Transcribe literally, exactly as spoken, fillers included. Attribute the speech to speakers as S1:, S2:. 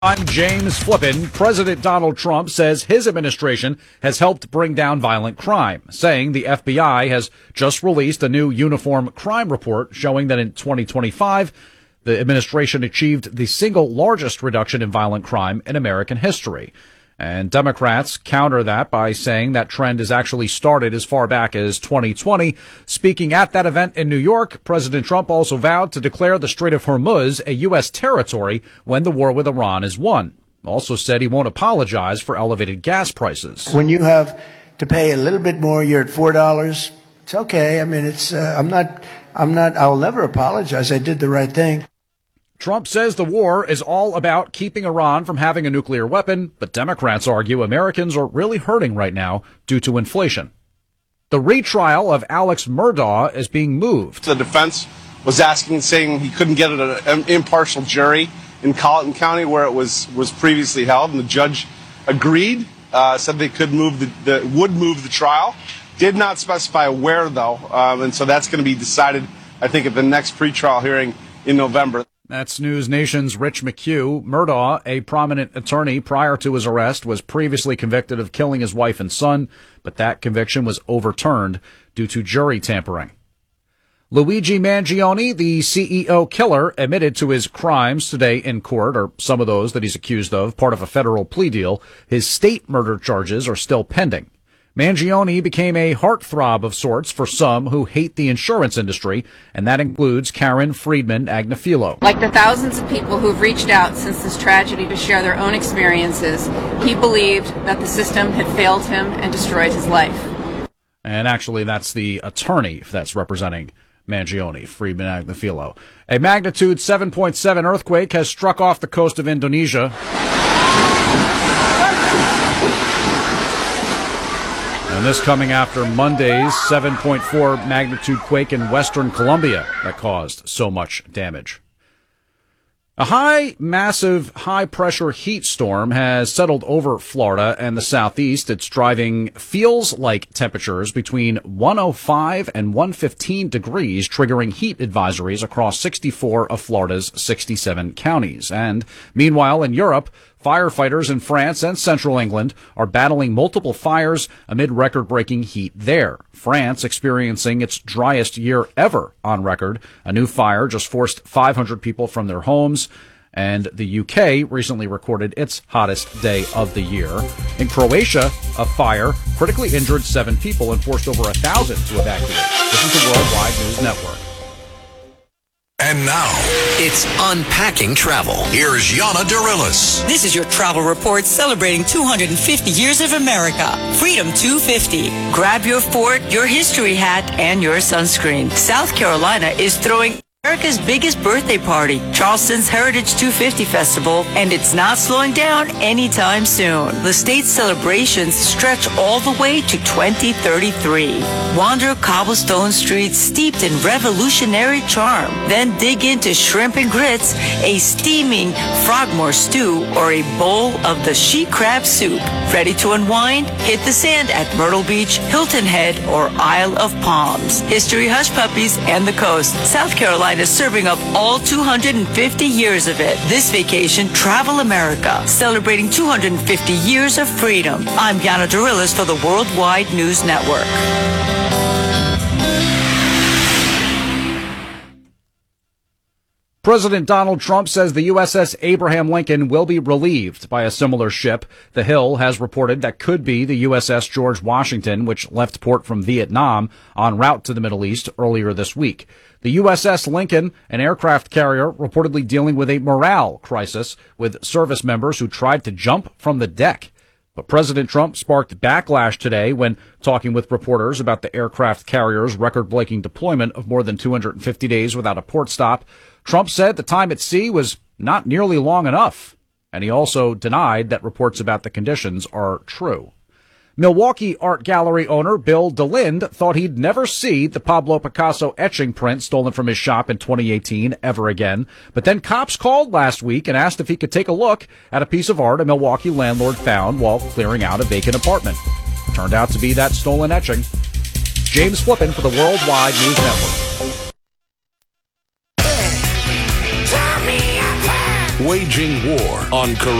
S1: I'm James Flippin. President Donald Trump says his administration has helped bring down violent crime, saying the F B I has just released a new uniform crime report showing that in twenty twenty-five, the administration achieved the single largest reduction in violent crime in American history. And Democrats counter that by saying that trend has actually started as far back as twenty twenty. Speaking at that event in New York, President Trump also vowed to declare the Strait of Hormuz a U S territory when the war with Iran is won. Also said he won't apologize for elevated gas prices.
S2: When you have to pay a little bit more, you're at four dollars. It's okay. I mean, it's uh, I'm not I'm not I'll never apologize. I did the right thing.
S1: Trump says the war is all about keeping Iran from having a nuclear weapon, but Democrats argue Americans are really hurting right now due to inflation. The retrial of Alex Murdaugh is being moved.
S3: The defense was asking, saying he couldn't get an impartial jury in Colleton County where it was, was previously held, and the judge agreed, uh, said they could move the, the would move the trial. Did not specify where, though, um, and so that's going to be decided, I think, at the next pretrial hearing in November.
S1: That's News Nation's Rich McHugh. Murdaugh, a prominent attorney prior to his arrest, was previously convicted of killing his wife and son, but that conviction was overturned due to jury tampering. Luigi Mangione, the C E O killer, admitted to his crimes today in court, or some of those that he's accused of, part of a federal plea deal. His state murder charges are still pending. Mangione became a heartthrob of sorts for some who hate the insurance industry, and that includes Karen Friedman Agnifilo.
S4: Like the thousands of people who've reached out since this tragedy to share their own experiences, he believed that the system had failed him and destroyed his life.
S1: And actually, that's the attorney that's representing Mangione, Friedman Agnifilo. A magnitude seven point seven earthquake has struck off the coast of Indonesia. And this coming after Monday's seven point four magnitude quake in western Colombia that caused so much damage. A high, massive, high-pressure heat storm has settled over Florida and the southeast. It's driving feels-like temperatures between one oh five and one fifteen degrees, triggering heat advisories across sixty-four of Florida's sixty-seven counties. And meanwhile, in Europe, firefighters in France and central England are battling multiple fires amid record-breaking heat there. France experiencing its driest year ever on record. A new fire just forced five hundred people from their homes. And the U K recently recorded its hottest day of the year. In Croatia, a fire critically injured seven people and forced over a thousand to evacuate. This is the Worldwide News Network.
S5: And now, it's Unpacking Travel. Here's Yana Dirilis.
S6: This is your travel report celebrating two hundred fifty years of America. Freedom two fifty. Grab your fort, your history hat, and your sunscreen. South Carolina is throwing America's biggest birthday party, Charleston's Heritage two fifty Festival, and it's not slowing down anytime soon. The state's celebrations stretch all the way to twenty thirty-three. Wander cobblestone streets steeped in revolutionary charm. Then dig into shrimp and grits, a steaming frogmore stew, or a bowl of the she crab soup. Ready to unwind? Hit the sand at Myrtle Beach, Hilton Head, or Isle of Palms. History hush puppies and the coast. South Carolina is serving up all two hundred fifty years of it. This vacation, Travel America, celebrating two hundred fifty years of freedom. I'm Yana Dirilis for the Worldwide News Network.
S1: President Donald Trump says the U S S Abraham Lincoln will be relieved by a similar ship. The Hill has reported that could be the U S S George Washington, which left port from Vietnam en route to the Middle East earlier this week. The U S S Lincoln, an aircraft carrier, reportedly dealing with a morale crisis with service members who tried to jump from the deck. But President Trump sparked backlash today when talking with reporters about the aircraft carrier's record-breaking deployment of more than two hundred fifty days without a port stop. Trump said the time at sea was not nearly long enough, and he also denied that reports about the conditions are true. Milwaukee art gallery owner Bill DeLinde thought he'd never see the Pablo Picasso etching print stolen from his shop in twenty eighteen ever again. But then cops called last week and asked if he could take a look at a piece of art a Milwaukee landlord found while clearing out a vacant apartment. Turned out to be that stolen etching. James Flippin for the Worldwide News Network.
S5: waging war on corruption.